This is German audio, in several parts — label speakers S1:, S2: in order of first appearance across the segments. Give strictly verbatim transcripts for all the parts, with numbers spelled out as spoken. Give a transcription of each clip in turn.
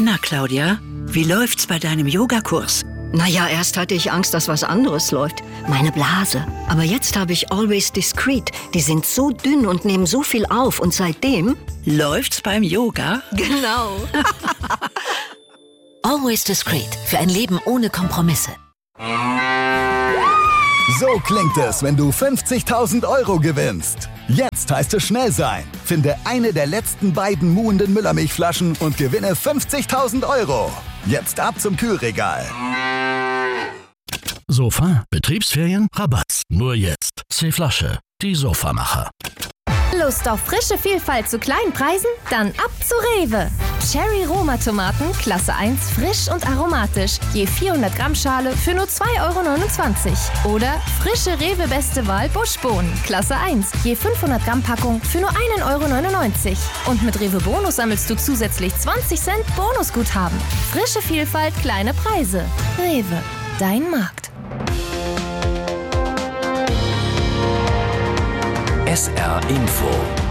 S1: Na, Claudia, wie läuft's bei deinem Yogakurs?
S2: Naja, erst hatte ich Angst, dass was anderes läuft. Meine Blase. Aber jetzt habe ich Always Discreet. Die sind so dünn und nehmen so viel auf. Und seitdem...
S1: Läuft's beim Yoga?
S2: Genau.
S3: Always Discreet. Für ein Leben ohne Kompromisse.
S4: So klingt es, wenn du fünfzigtausend Euro gewinnst. Jetzt heißt es schnell sein. Finde eine der letzten beiden muhenden Müllermilchflaschen und gewinne fünfzigtausend Euro. Jetzt ab zum Kühlregal.
S5: Sofa, Betriebsferien, Rabatt. Nur jetzt. C-Flasche, die Sofamacher.
S6: Lust auf frische Vielfalt zu kleinen Preisen? Dann ab zu Rewe. Cherry Roma Tomaten, Klasse eins, frisch und aromatisch. Je vierhundert Gramm Schale für nur zwei Euro neunundzwanzig. Oder frische Rewe Beste Wahl Buschbohnen, Klasse eins. Je fünfhundert Gramm Packung für nur ein Euro neunundneunzig. Und mit Rewe Bonus sammelst du zusätzlich zwanzig Cent Bonusguthaben. Frische Vielfalt, kleine Preise. Rewe, dein Markt.
S7: S R Info.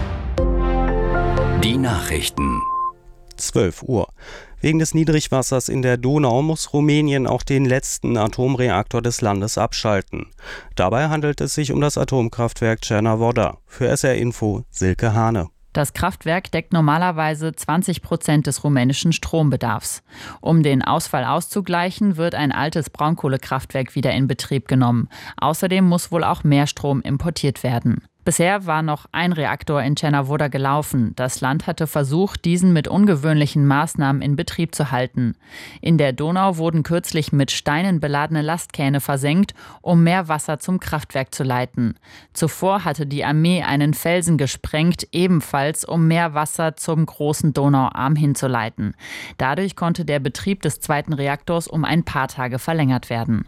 S7: Die Nachrichten.
S8: zwölf Uhr. Wegen des Niedrigwassers in der Donau muss Rumänien auch den letzten Atomreaktor des Landes abschalten. Dabei handelt es sich um das Atomkraftwerk Cernavodă. Für S R Info Silke Hane.
S9: Das Kraftwerk deckt normalerweise zwanzig Prozent des rumänischen Strombedarfs. Um den Ausfall auszugleichen, wird ein altes Braunkohlekraftwerk wieder in Betrieb genommen. Außerdem muss wohl auch mehr Strom importiert werden. Bisher war noch ein Reaktor in Cernavodă gelaufen. Das Land hatte versucht, diesen mit ungewöhnlichen Maßnahmen in Betrieb zu halten. In der Donau wurden kürzlich mit Steinen beladene Lastkähne versenkt, um mehr Wasser zum Kraftwerk zu leiten. Zuvor hatte die Armee einen Felsen gesprengt, ebenfalls um mehr Wasser zum großen Donauarm hinzuleiten. Dadurch konnte der Betrieb des zweiten Reaktors um ein paar Tage verlängert werden.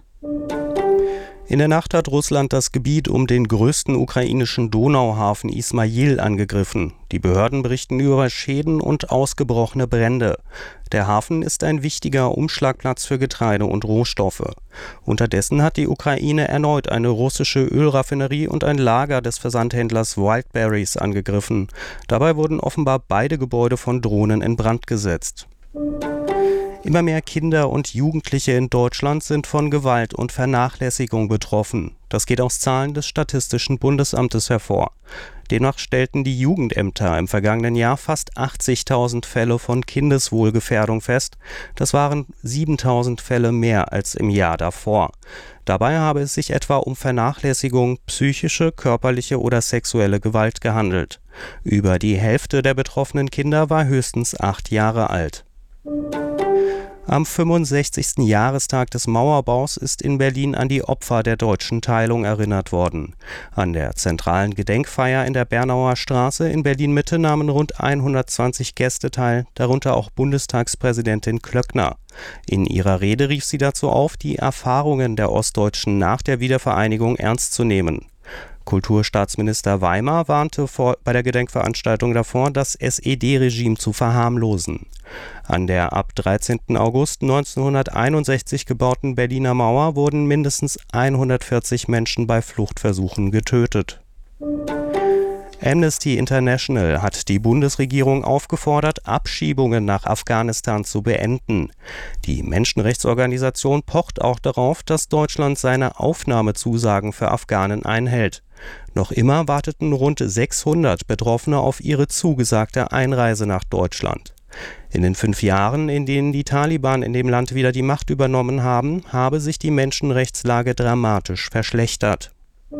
S8: In der Nacht hat Russland das Gebiet um den größten ukrainischen Donauhafen Ismail angegriffen. Die Behörden berichten über Schäden und ausgebrochene Brände. Der Hafen ist ein wichtiger Umschlagplatz für Getreide und Rohstoffe. Unterdessen hat die Ukraine erneut eine russische Ölraffinerie und ein Lager des Versandhändlers Wildberries angegriffen. Dabei wurden offenbar beide Gebäude von Drohnen in Brand gesetzt. Immer mehr Kinder und Jugendliche in Deutschland sind von Gewalt und Vernachlässigung betroffen. Das geht aus Zahlen des Statistischen Bundesamtes hervor. Demnach stellten die Jugendämter im vergangenen Jahr fast achtzigtausend Fälle von Kindeswohlgefährdung fest. Das waren siebentausend Fälle mehr als im Jahr davor. Dabei habe es sich etwa um Vernachlässigung, psychische, körperliche oder sexuelle Gewalt gehandelt. Über die Hälfte der betroffenen Kinder war höchstens acht Jahre alt. Am fünfundsechzigsten Jahrestag des Mauerbaus ist in Berlin an die Opfer der deutschen Teilung erinnert worden. An der zentralen Gedenkfeier in der Bernauer Straße in Berlin-Mitte nahmen rund hundertzwanzig Gäste teil, darunter auch Bundestagspräsidentin Klöckner. In ihrer Rede rief sie dazu auf, die Erfahrungen der Ostdeutschen nach der Wiedervereinigung ernst zu nehmen. Kulturstaatsminister Weimar warnte vor, bei der Gedenkveranstaltung davor, das S E D-Regime zu verharmlosen. An der ab dreizehnten August neunzehnhunderteinundsechzig gebauten Berliner Mauer wurden mindestens hundertvierzig Menschen bei Fluchtversuchen getötet. Amnesty International hat die Bundesregierung aufgefordert, Abschiebungen nach Afghanistan zu beenden. Die Menschenrechtsorganisation pocht auch darauf, dass Deutschland seine Aufnahmezusagen für Afghanen einhält. Noch immer warteten rund sechshundert Betroffene auf ihre zugesagte Einreise nach Deutschland. In den fünf Jahren, in denen die Taliban in dem Land wieder die Macht übernommen haben, habe sich die Menschenrechtslage dramatisch verschlechtert.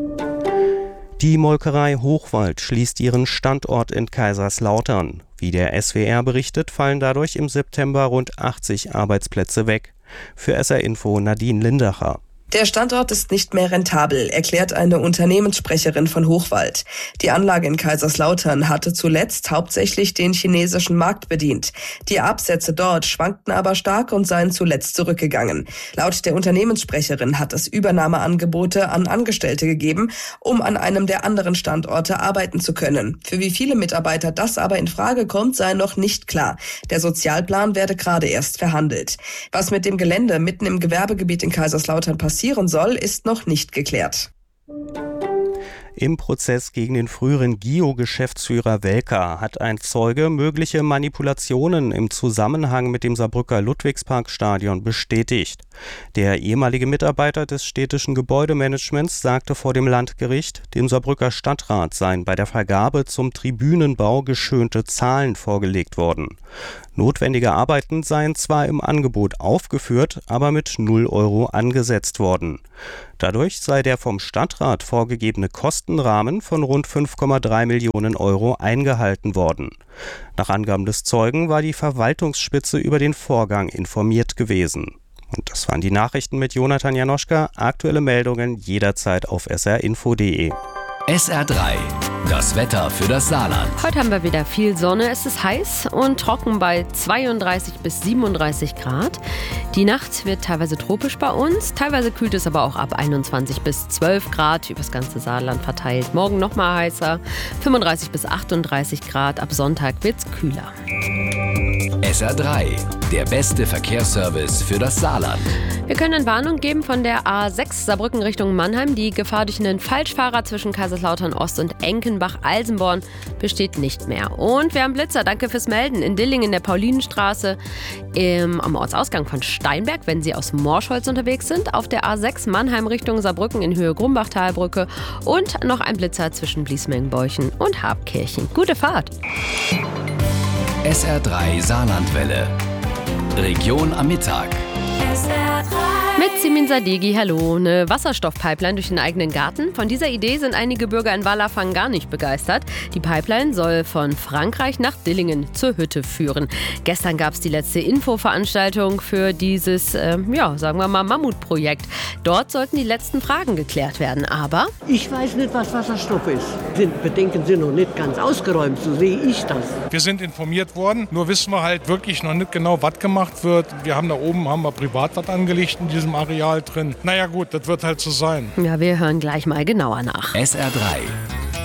S8: Die Molkerei Hochwald schließt ihren Standort in Kaiserslautern. Wie der S W R berichtet, fallen dadurch im September rund achtzig Arbeitsplätze weg. Für S R Info Nadine Lindacher.
S10: Der Standort ist nicht mehr rentabel, erklärt eine Unternehmenssprecherin von Hochwald. Die Anlage in Kaiserslautern hatte zuletzt hauptsächlich den chinesischen Markt bedient. Die Absätze dort schwankten aber stark und seien zuletzt zurückgegangen. Laut der Unternehmenssprecherin hat es Übernahmeangebote an Angestellte gegeben, um an einem der anderen Standorte arbeiten zu können. Für wie viele Mitarbeiter das aber in Frage kommt, sei noch nicht klar. Der Sozialplan werde gerade erst verhandelt. Was mit dem Gelände mitten im Gewerbegebiet in Kaiserslautern passiert, passieren soll, ist noch nicht geklärt.
S8: Im Prozess gegen den früheren G I O-Geschäftsführer Welker hat ein Zeuge mögliche Manipulationen im Zusammenhang mit dem Saarbrücker Ludwigsparkstadion bestätigt. Der ehemalige Mitarbeiter des städtischen Gebäudemanagements sagte vor dem Landgericht, dem Saarbrücker Stadtrat seien bei der Vergabe zum Tribünenbau geschönte Zahlen vorgelegt worden. Notwendige Arbeiten seien zwar im Angebot aufgeführt, aber mit null Euro angesetzt worden. Dadurch sei der vom Stadtrat vorgegebene Kostenrahmen von rund fünf Komma drei Millionen Euro eingehalten worden. Nach Angaben des Zeugen war die Verwaltungsspitze über den Vorgang informiert gewesen. Und das waren die Nachrichten mit Jonathan Janoschka. Aktuelle Meldungen jederzeit auf s r info punkt d e.
S7: S R drei, das Wetter für das Saarland.
S11: Heute haben wir wieder viel Sonne. Es ist heiß und trocken bei zweiunddreißig bis siebenunddreißig Grad. Die Nacht wird teilweise tropisch bei uns. Teilweise kühlt es aber auch ab einundzwanzig bis zwölf Grad über das ganze Saarland verteilt. Morgen noch mal heißer, fünfunddreißig bis achtunddreißig Grad. Ab Sonntag wird's kühler.
S7: S R drei, der beste Verkehrsservice für das Saarland.
S11: Wir können eine Warnung geben von der A sechs Saarbrücken Richtung Mannheim. Die Gefahr durch einen Falschfahrer zwischen Kaiserslautern Ost und Enkenbach-Alsenborn besteht nicht mehr. Und wir haben Blitzer, danke fürs Melden. In Dillingen in der Paulinenstraße im, am Ortsausgang von Steinberg, wenn Sie aus Morschholz unterwegs sind. Auf der A sechs Mannheim Richtung Saarbrücken in Höhe Grumbachtalbrücke. Und noch ein Blitzer zwischen Bliesmengenbeuchen und Habkirchen. Gute Fahrt!
S7: S R drei Saarlandwelle. Region am Mittag.
S11: Mit Simin Sadeghi, hallo. Eine Wasserstoffpipeline durch den eigenen Garten. Von dieser Idee sind einige Bürger in Wallerfang gar nicht begeistert. Die Pipeline soll von Frankreich nach Dillingen zur Hütte führen. Gestern gab es die letzte Infoveranstaltung für dieses, äh, ja, sagen wir mal, Mammutprojekt. Dort sollten die letzten Fragen geklärt werden, aber...
S12: Ich weiß nicht, was Wasserstoff ist. Die Bedenken sind noch nicht ganz ausgeräumt, so sehe ich das.
S13: Wir sind informiert worden, nur wissen wir halt wirklich noch nicht genau, was gemacht wird. Wir haben da oben haben wir privat was angelegt in diesem Areal drin. Naja gut, das wird halt so sein.
S11: Ja, wir hören gleich mal genauer nach.
S7: S R drei,